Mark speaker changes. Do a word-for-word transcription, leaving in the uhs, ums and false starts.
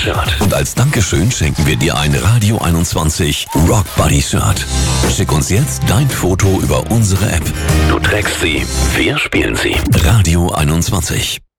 Speaker 1: Shirt.
Speaker 2: Und als Dankeschön schenken wir dir ein Radio einundzwanzig Rock Buddy Shirt. Schick uns jetzt dein Foto über unsere App.
Speaker 1: Du trägst sie, wir spielen sie.
Speaker 2: Radio einundzwanzig.